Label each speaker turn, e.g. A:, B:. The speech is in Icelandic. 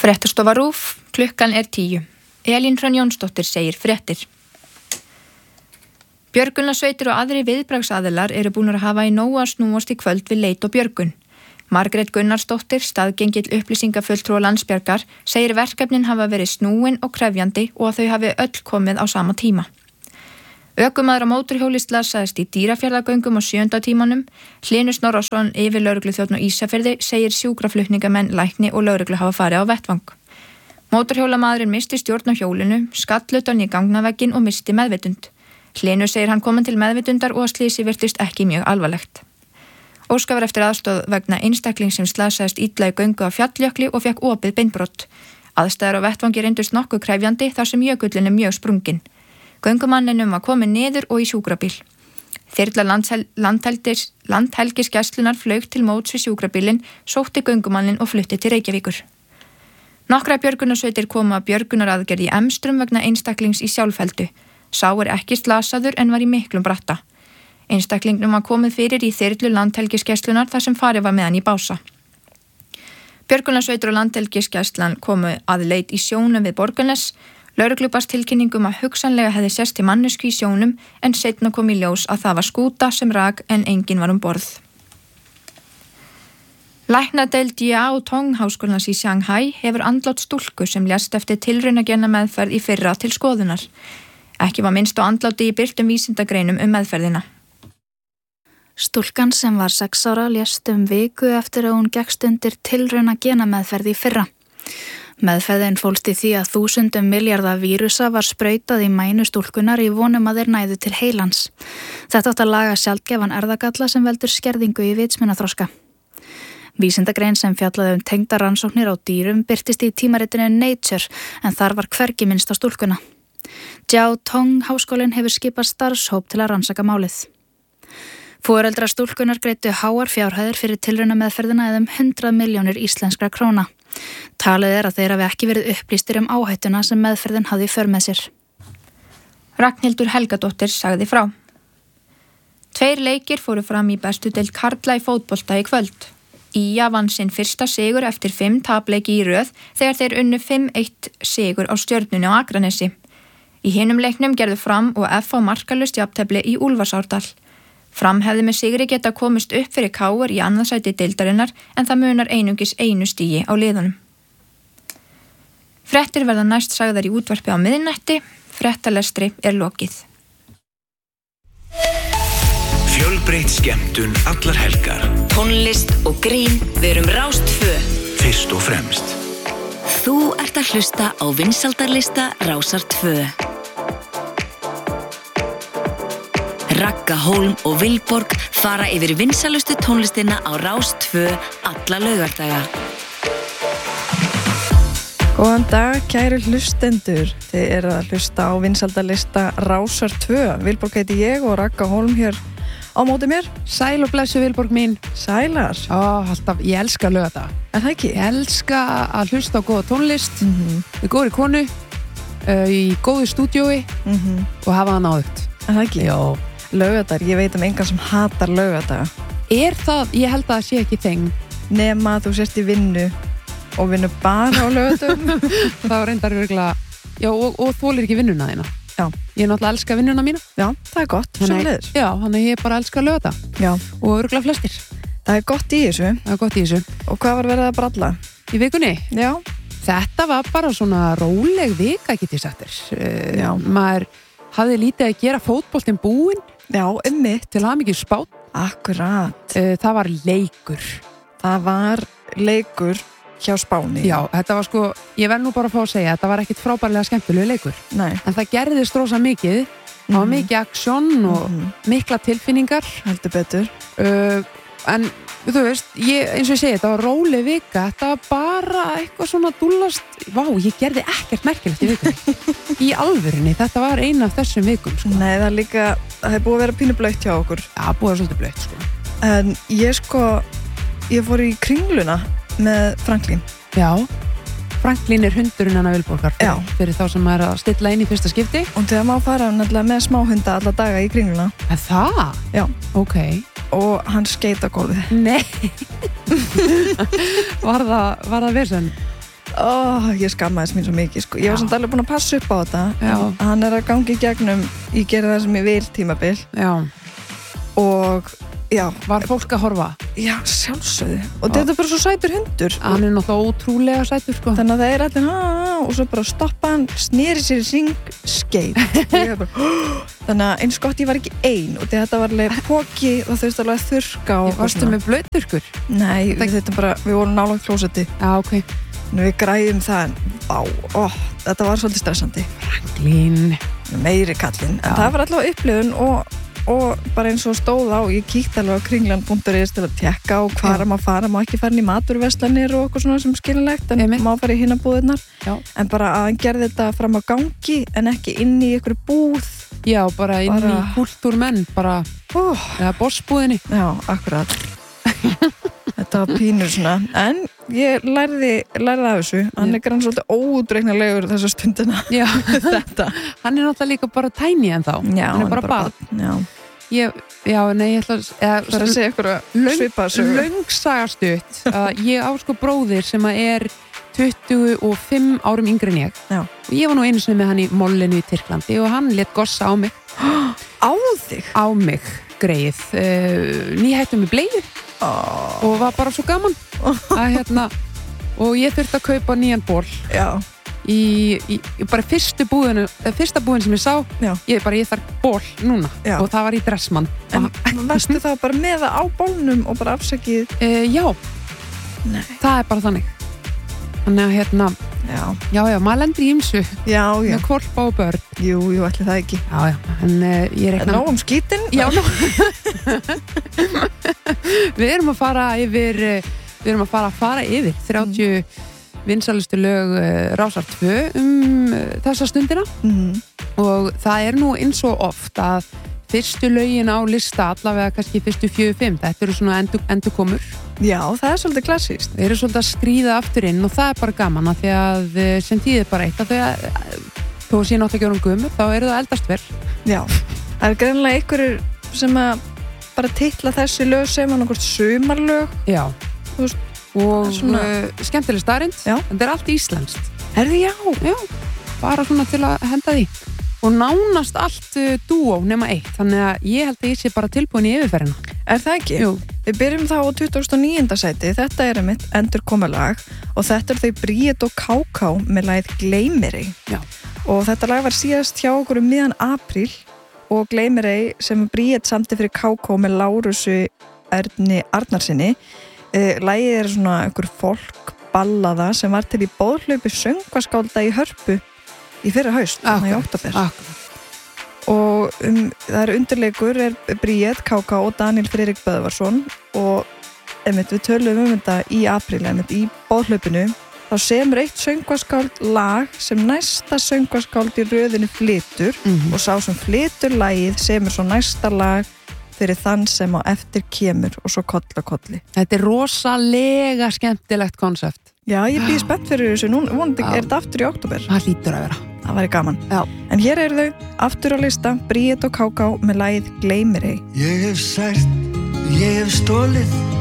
A: Fréttastofa RÚV, klukkan 10. Elín Hrönn Jónsdóttir segir fréttir. Björgunarsveitir og aðri viðbragðsaðilar eru búnir að hafa í nógu að snúast í kvöld við leit og björgun. Margrét Gunnarsdóttir, staðgengill upplýsingafulltrúa Landsbjargar, segir verkefnin hafa verið snúin og krefjandi og að þau hafi öll komið á sama tíma. Ökumaður á mótorhjóli slasaðist í Dýrafjarðargöngum á 7. tímanum. Hlynur Snorrason, yfirlögregluþjónn á Ísafirði, segir sjúkraflutningamenn, lækni og lögreglu hafa farið á vettvang. Mótorhjólamaðurinn misti stjórn á hjólinu, skall utan í gangnavegginn og misti meðvitund. Hlynur segir hann komin til meðvitundar og að slysið virtist ekki mjög alvarlegt. Óskar var eftir aðstoð vegna einstakling sem slasaðist illa í göngu á Fjalljökli og fékk opið beinbrot. Aðstæður á vettvangi reyndust nokkuð krefjandi þar sem jökullinn er mjög sprunginn. Göngumanninum var komið niður og í sjúkrabíl. Þyrla landhelgisgæslunnar flaug til móts við sjúkrabílinn, sótti göngumannin og flutti til Reykjavíkur. Nokkra björgunarsveitir koma að björgunaraðgerð í Emstrum vegna einstaklings í Sjálfheldu. Sá er ekki slasaður en var í miklum bratta. Einstaklingnum var komið fyrir í þyrlu landhelgisgæslunar þar sem farið var með hann í bása. Björgunarsveitir og landhelgisgæslan komu að leit í sjónum við Borgarnes. Lögreglu barst tilkynningum að hugsanlega hefði sést til manneskju í sjónum en seinna kom í ljós að það var skúta sem rak en enginn var borð. Læknadeild Jiao Tong háskólans í Shanghai hefur andlát stúlku sem lést eftir tilraunagenna meðferð í fyrra til skoðunar. Ekki var minnst á andláti í birtum vísindagreinum meðferðina.
B: Stúlkan sem var 6 ára lést viku eftir að hún gekkst undir tilraunagena meðferð í fyrra. Meðferðin fólst í því að 1000 milljarða vírusa var sprautað í mænu stúlkunar í vonum að þeir næðu til heilans. Þetta átti að laga sjaldgæfan erfðagalla sem veldur skerðingu í vitsmunaþroska. Vísindagrein sem fjallaði tengdar rannsóknir á dýrum birtist í tímaritinu Nature en þar var hvergi minnst á stúlkuna. Jiao Tong háskólinn hefur skipað starfshóp til að rannsaka málið. Foreldrar stúlkunar greiddu háar fjárhæðir fyrir tilraunameðferðina eða 100 milljónir íslenskra króna. Talið er að þeir hafi ekki verið upplýstir áhættuna sem meðferðin hafði í för með sér.
A: Ragnhildur Helgadóttir sagði frá. 2 leikir fóru fram í bestu deild karla í fótbolta í kvöld. Ía vann sinn fyrsta sigur eftir 5 tapleiki í röð þegar þeir unnu 5-1 sigur á Stjörnunni á Akranesi. Í hinum leiknum gerðu Fram og FH markalaust jafntefli í Úlfarsárdal. Fram hefði með sigri geta komist upp fyrir KR í annað sæti deildarinnar en það munar einungis 1 stigi á liðunum. Fréttir verða næst sagðar í útvarpi á miðnætti, fréttalestri er lokið.
C: Fjölbreytt skemmtun allar helgar.
D: Tónlist og grín, við erum Rás 2.
C: Fyrst og fremst.
D: Þú ert að hlusta á vinsældarlista Rásar 2. Ragga Hólm og Vilborg fara yfir vinsælustu tónlistina á Rás 2 alla laugardaga.
E: Góðan dag, kæru hlustendur. Þið eru að hlusta á vinsældarlista Rásar 2. Vilborg heiti ég og Ragga Hólm hér á móti mér.
F: Sæl og blessu Vilborg mín.
E: Sælar.
F: Alltaf, ég elska laugardaga.
E: Er það ekki?
F: Ég elska að hlusta á góða tónlist, í góðri konu, í góðu stúdíói og hafa það náðugt.
E: Er það ekki?
F: Já.
E: Laugardagar, ég veit engan sem hatar laugardaga.
F: Er það, ég held að það sé ekki þeng.
E: Nema þú sért í vinnu og vinnu bara á laugardögum.
F: Það var reyndar örgulega, já og þolir ekki vinnuna þína.
E: Já.
F: Ég náttúrulega elska vinnuna mína.
E: Já, það er gott, sem leiðir.
F: Já, þannig ég bara elska laugardaga.
E: Já.
F: Og örgulega flestir.
E: Það er gott í þessu.
F: Það er gott í þessu.
E: Og hvað var verið að bralla?
F: Í vikunni?
E: Já.
F: Þetta var bara svona róleg vika, get ég sagt þér.
E: Já.
F: Maður hafði lítið að gera, fótboltinn búinn.
E: Já, einmitt.
F: Til hamingju Spánn.
E: Akkurat.
F: Það var leikur.
E: Það var leikur hjá Spáni.
F: Já, þetta var sko, ég verð nú bara að fá að segja, þetta var ekkit frábærlega skemmtilegu leikur.
E: Nei.
F: En það gerðist rosa mikið. Það var mikið aksjón og mikla tilfinningar.
E: Heldur betur.
F: En þú veist, eins og ég segi, þetta var róleg vika. Þetta var bara eitthvað svona dúllast. Vá, ég gerði ekkert merkilegt í vikunni. Í alvörinni, þetta var eina af þessum vikum, sko.
E: Nei, það er líka, það er búið að vera pínu blautt hjá okkur.
F: Já, búið að vera svolítið blautt, sko.
E: En ég fór í Kringluna með Franklín.
F: Já, Franklín er hundurinn hennar Vilborgar fyrir þá sem er að stilla inn í fyrsta skipti.
E: Og þegar má fara nefnilega með smáhunda alla daga í Kringluna.
F: En það?
E: Já.
F: Ok.
E: Og hann skeit á gólfið.
F: Nei. Var það vesen?
E: Ég skammaðist mín svo mikið sko. Ég var samt alveg búin að passa upp á þetta.
F: Já.
E: Hann að gangi í gegnum, ég geri það sem ég vil tímabil.
F: Já.
E: Og já.
F: Var fólk að horfa?
E: Já, sjálfsögðu. Og þetta er bara svo sætur hundur.
F: Hann er náttúrulega ótrúlega sætur sko.
E: Þannig að það er allir og svo bara stoppa hann, sneri sér í ring, skeið. Þannig að eins gott ég var ekki ein og þetta var alveg póki og þau alveg að þurrka og
F: varstu með blauturkur?
E: Nei, við vorum nálægt klósetti.
F: Já, ok.
E: Við græðum það þetta var svolítið stressandi.
F: Franklín.
E: Meiri kallinn. En það var allavega upplifun og bara eins og stóð á, ég kíkti alveg á kringlan.is til að tekka og hvar má fara, má ekki fara inn í maturverslanir og okkur svona sem skiljanlegt, en má fara í hinna búðirnar. En bara að hann gerði þetta fram á gangi en ekki inn í einhverju búð. Já, bara inn í kultúrmenn, bara eða bossbúðinni. Já, akkurat. Þetta var pínur svona, en ég lærði af þessu. Hann er grann svolítið óútreiknarlegur þessa stundina. Já, þetta. Hann er náttúrulega líka bara tæni en þá. Já, hann er bara barn. Já. Ég ætla að segja ykkur svipaðsögur. Löngsagastutt. Ég á sko bróðir sem er 25 árum yngri en ég. Já. Og ég var nú einu sinni með hann í mollinu í Tyrklandi og hann lét gossa á mig. Á þig? Á mig, greið. Nýhættum með bleiðu. Og var bara svo gaman að og ég þurfti að kaupa nýjan ból. Já. Í bara fyrsta búðin sem ég sá. Já. Ég þarf ból núna. Já. Og það var í Dressmann. En varstu þá bara með það á bólnum og bara afsakið? Já. Nei. Það er bara þannig. Þannig að Já, maður lendir í ýmsu. Já. Með hvolpa og börn. Jú, ætli það ekki. Já, en ég reikna. Nóg skítinn? Já, Við erum að fara yfir 30 vinsælustu lög Rásar 2 þessa stundina. Og það er nú eins og oft að fyrstu lögin á lista, allavega kannski fyrstu 4-5, þetta eru svona endurkomur. Já, það er svolítið klassískt. Við erum svolítið að skríða aftur inn og það er bara gaman að því að sem tíðir bara eitt að þó sé náttúrulega ekki orðum gömur, þá eru það eldast vel. Já, það er greinilega einhverjur sem að bara titla þessi lög sem annað hvort sumarlög. Já. Og skemmtileg staðreynd, en það er allt íslenskt. Er þið? Já, bara svona til að henda því. Og nánast allt dúó nema eitt, þannig að ég held að ég sé bara tilbúin í yfirferðina. Er það ekki? Jú. Við byrjum þá á 29. sæti, þetta er mitt endurkomulag og þetta er þau Bríet og Káká með lagið Gleymeri. Já. Og þetta lag var síðast hjá okkur miðjan apríl og Gleymeri sem Bríet samti fyrir Káká með Lárusi Erni Arnarsinni. Lagið er svona einhver folkballaða sem var til í boðhlaupi söngvaskálda í Hörpu í fyrra haust, í október. Og það er undirleikur Bríet, Káká og Daniel Friðrik Böðvarsson og við tölum þetta í apríl, í boðhlaupinu þá semur eitt söngvaskáld lag sem næsta söngvaskáld í röðinu flytur og sá sem flytur lagið semur svo næsta lag fyrir þann sem á eftir kemur og svo koll og kolli. Þetta er rosalega skemmtilegt konsept. Já, ég býð spennt fyrir þessu. Nú er þetta aftur í október. Það hlýtur að vera. Það væri gaman. Já. En hér eru þau aftur á lista, Bríet og Káká með lagið Gleymeri.
G: Ég hef sært, ég hef stólið